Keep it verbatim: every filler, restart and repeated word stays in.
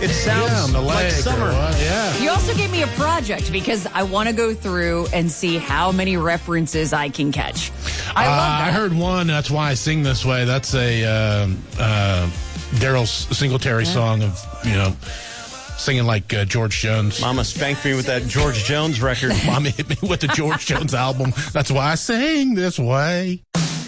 It sounds yeah, on the like leg summer. or what, yeah. You also gave me a project because I want to go through and see how many references I can catch. I uh, love that. I heard one. That's why I sing this way. That's a uh, uh, Daryl Singletary yeah. song of, you know, singing like uh, George Jones. Mama spanked me with that George Jones record. Mama hit me with the George Jones album. That's why I sing this way.